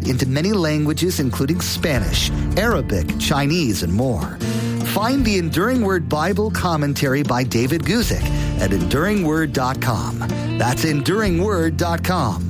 into many languages, including Spanish, Arabic, Chinese, and more. Find the Enduring Word Bible Commentary by David Guzik at EnduringWord.com. That's EnduringWord.com.